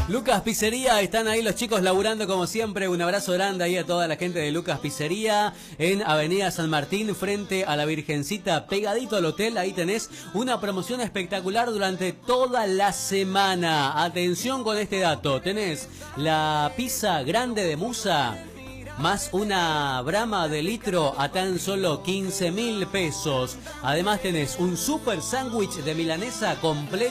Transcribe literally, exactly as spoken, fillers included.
Lucas Pizzería, están ahí los chicos laburando como siempre. Un abrazo grande ahí a toda la gente de Lucas Pizzería en Avenida San Martín, frente a la Virgencita, pegadito al hotel. Ahí tenés una promoción espectacular durante toda la semana. Atención con este dato, tenés la pizza grande de Musa más una brama de litro a tan solo quince mil pesos. Además tenés un super sándwich de milanesa completo